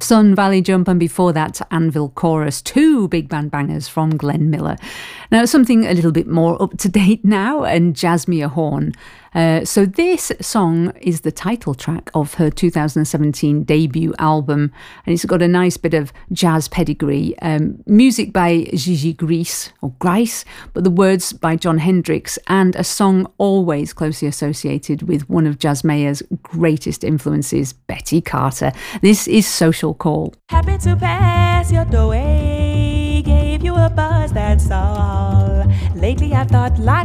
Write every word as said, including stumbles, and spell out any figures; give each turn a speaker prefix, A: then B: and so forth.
A: Sun, Valley Jump, and before that, Anvil Chorus, two big band bangers from Glenn Miller. Now, something a little bit more up to date now, and Jasmine Horn. Uh, so this song is the title track of her two thousand seventeen debut album, and it's got a nice bit of jazz pedigree. Um, music by Gigi Gris, or Grice, but the words by Jon Hendricks, and a song always closely associated with one of Jazz Mayer's greatest influences, Betty Carter. This is Social Call.
B: Happy to pass your doorway, gave you a buzz, that's all. Lately I thought life